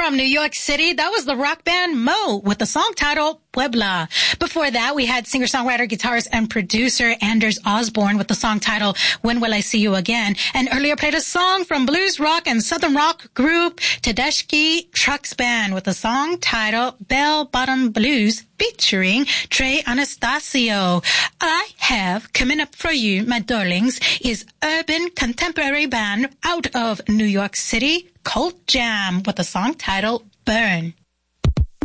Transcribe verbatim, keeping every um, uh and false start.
from New York City, that was the rock band Mo with the song titled Puebla. Before that, we had singer-songwriter, guitarist, and producer Anders Osborne with the song titled When Will I See You Again? And earlier played a song from blues rock and southern rock group Tedeschi Trucks Band with the song titled Bell Bottom Blues featuring Trey Anastasio. I have coming up for you, my darlings, is urban contemporary band out of New York City, Cult Jam, with the song titled Burn.